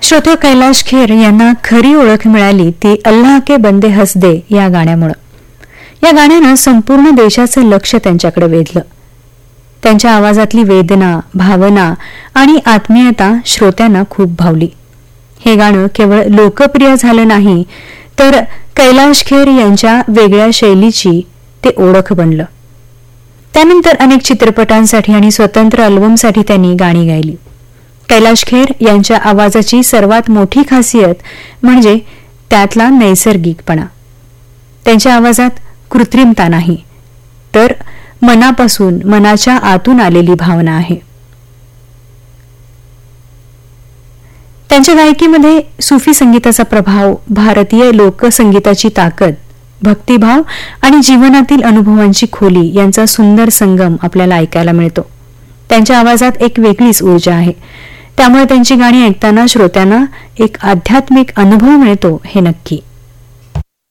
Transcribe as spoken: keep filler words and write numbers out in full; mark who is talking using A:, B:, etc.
A: श्रोते, कैलाश खेर यांना खरी ओळख मिळाली ती अल्लाह के बंदे हंस दे या गाण्यामुळे. या गाण्यानं संपूर्ण देशाचं लक्ष त्यांच्याकडे वेधलं. त्यांच्या आवाजातली वेदना, भावना आणि आत्मीयता श्रोत्यांना खूप भावली. हे गाणं केवळ लोकप्रिय झालं नाही, तर कैलाश खेर यांच्या वेगळ्या शैलीची ते ओळख बनलं. त्यानंतर अनेक चित्रपटांसाठी आणि स्वतंत्र अल्बमसाठी त्यांनी गाणी गायली. कैलाश खेर यांच्या आवाजाची सर्वात मोठी खासियत म्हणजे त्यातला नैसर्गिकपणा. त्यांच्या आवाजात कृत्रिमता नाही, तर मनापासून, मनाच्या आतून आलेली भावना आहे. त्यांच्या गायकीमध्ये सुफी संगीताचा प्रभाव, भारतीय लोकसंगीताची ताकद, भक्तिभाव आणि जीवनातील अनुभवांची खोली यांचा सुंदर संगम आपल्याला ऐकायला मिळतो. त्यांच्या आवाजात एक वेगळीच ऊर्जा आहे. त्यामुळे त्यांची गाणी ऐकताना श्रोत्यांना एक आध्यात्मिक अनुभव मिळतो, हे नक्की.